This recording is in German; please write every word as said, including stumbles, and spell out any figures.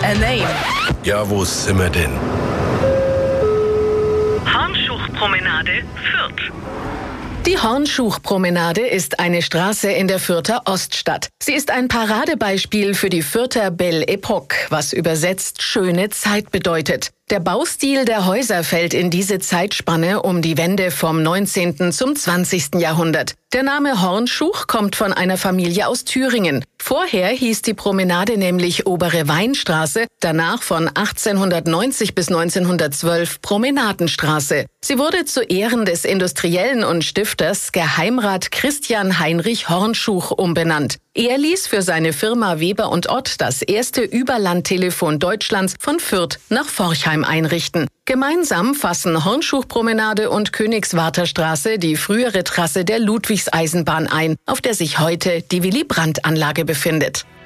a name. Ja, wo sind wir denn? Hornschuchpromenade, Fürth. Die Hornschuchpromenade ist eine Straße in der Fürther Oststadt. Sie ist ein Paradebeispiel für die Fürther Belle Époque, was übersetzt schöne Zeit bedeutet. Der Baustil der Häuser fällt in diese Zeitspanne um die Wende vom neunzehnten zum zwanzigsten Jahrhundert. Der Name Hornschuch kommt von einer Familie aus Thüringen. Vorher hieß die Promenade nämlich Obere Weinstraße, danach von achtzehnhundertneunzig bis neunzehnhundertzwölf Promenadenstraße. Sie wurde zu Ehren des Industriellen und Stifters Geheimrat Christian Heinrich Hornschuch umbenannt. Er ließ für seine Firma Weber und Ott das erste Überlandtelefon Deutschlands von Fürth nach Forchheim einrichten. Gemeinsam fassen Hornschuchpromenade und Königswarter Straße die frühere Trasse der Ludwigseisenbahn ein, auf der sich heute die Willy-Brandt-Anlage befindet.